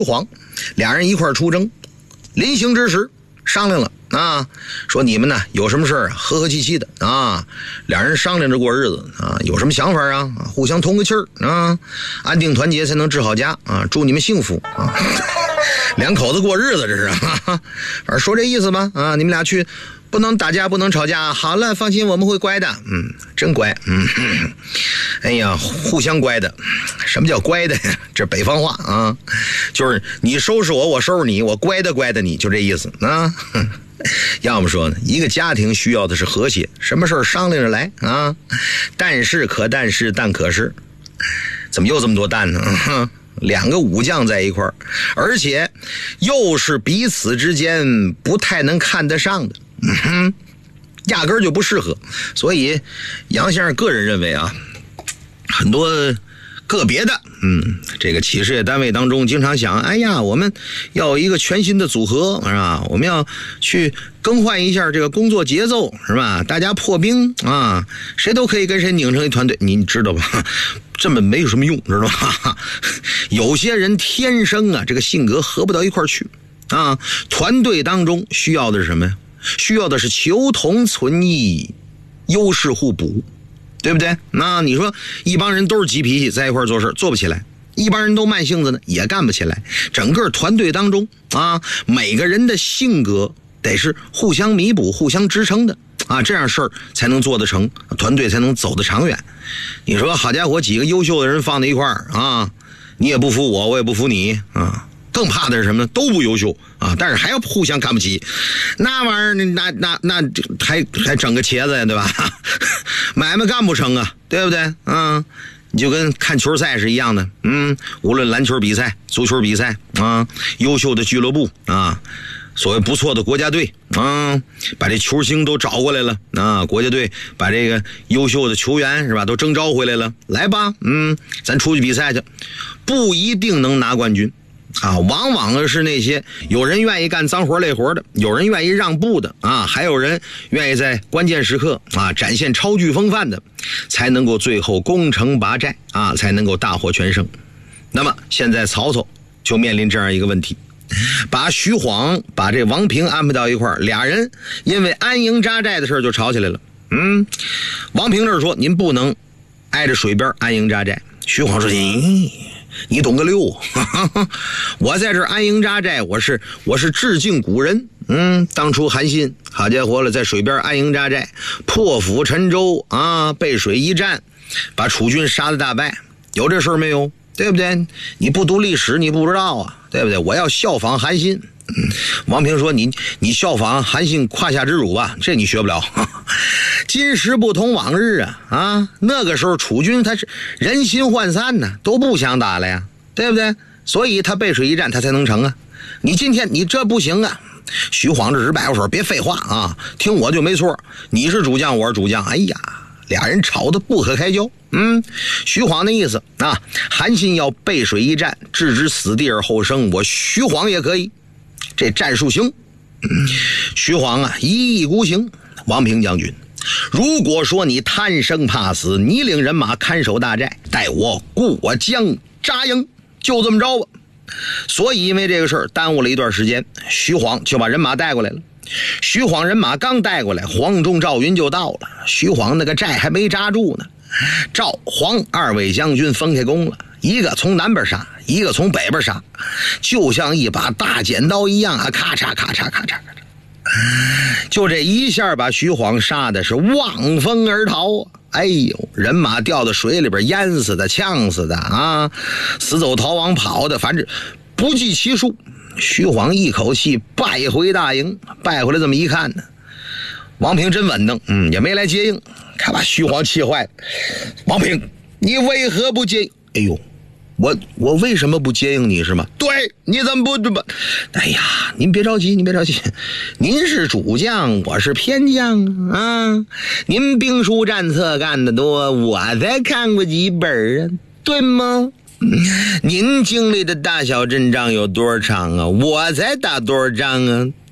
黄，俩人一块出征。临行之时商量了啊，说你们呢有什么事儿和和气气的啊，俩人商量着过日子啊，有什么想法啊，互相通个气儿啊，安定团结才能治好家啊，祝你们幸福啊。两口子过日子这是，反正说这意思吧啊，你们俩去不能打架不能吵架，好了放心我们会乖的，真乖，哎呀互相乖的。什么叫乖的呀？这北方话啊，就是你收拾我我收拾你，我乖的乖的你，就这意思啊。要么说呢，一个家庭需要的是和谐，什么事儿商量着来啊。但是但可是怎么又这么多但呢？两个武将在一块儿，而且又是彼此之间不太能看得上的，压根儿就不适合。所以杨先生个人认为啊，很多个别的这个企事业单位当中经常想，哎呀我们要有一个全新的组合是吧，我们要去更换一下这个工作节奏是吧，大家破冰啊，谁都可以跟谁拧成一团队，你知道吧，这么没有什么用知道吧。有些人天生啊这个性格合不到一块去啊，团队当中需要的是什么呀？需要的是求同存异，优势互补，对不对？那你说一帮人都是急脾气，在一块做事做不起来，一帮人都慢性子呢也干不起来。整个团队当中啊，每个人的性格得是互相弥补互相支撑的啊，这样事儿才能做得成，团队才能走得长远。你说好家伙，几个优秀的人放在一块儿啊，你也不服我，我也不服你啊，更怕的是什么呢？都不优秀啊，但是还要互相看不起，那玩意儿那还整个茄子呀，对吧？买卖干不成啊，对不对？你就跟看球赛是一样的，无论篮球比赛、足球比赛啊，优秀的俱乐部啊，所谓不错的国家队啊，把这球星都找过来了啊，国家队把这个优秀的球员是吧都征召回来了，来吧，咱出去比赛去，不一定能拿冠军啊，往往是那些有人愿意干脏活累活的，有人愿意让步的啊，还有人愿意在关键时刻啊展现超巨风范的，才能够最后攻城拔寨啊，才能够大获全胜。那么现在曹操就面临这样一个问题，把徐晃把这王平安排到一块儿，俩人因为安营扎寨的事就吵起来了。王平这说您不能挨着水边安营扎寨，徐晃说你懂个溜，我在这安营扎寨，我是致敬古人。当初韩信好家伙了，在水边安营扎寨，破釜沉舟啊，背水一战，把楚军杀得大败，有这事儿没有？对不对？你不读历史你不知道啊，对不对？我要效仿韩信。王平说你效仿韩信胯下之辱吧，这你学不了。今时不同往日啊，那个时候楚军他是人心涣散呢，都不想打了呀，对不对？所以他背水一战他才能成啊。你今天你这不行啊。徐晃这直摆手，别废话啊，听我就没错，你是主将我是主将。哎呀，俩人吵得不可开交。徐晃的意思啊，韩信要背水一战，置之死地而后生，我徐晃也可以，这战术行。徐晃啊一意孤行，王平将军，如果说你贪生怕死，你领人马看守大寨，待我过江扎营，就这么着吧。所以因为这个事儿耽误了一段时间，徐晃就把人马带过来了。徐晃人马刚带过来，黄忠、赵云就到了。徐晃那个寨还没扎住呢，赵黄二位将军分开攻了，一个从南边杀，一个从北边杀，就像一把大剪刀一样啊，咔嚓咔嚓咔嚓咔嚓，就这一下把徐晃杀的是望风而逃。哎呦，人马掉到水里边淹死的呛死的啊，死走逃亡跑的，反正不计其数。徐晃一口气败回大营，败回来这么一看呢，王平真稳当，也没来接应，他把徐晃气坏了。王平，你为何不接应？哎呦，我为什么不接应你是吗？对，你怎么不？哎呀，您别着急，您是主将，我是偏将啊。您兵书战策干得多，我才看过几本啊，对吗？您经历的大小阵仗有多少场啊？我才打多少仗啊？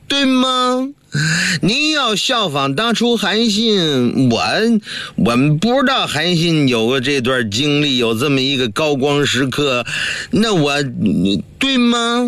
对吗？你要效仿当初韩信，我们不知道韩信有过这段经历，有这么一个高光时刻，那对吗？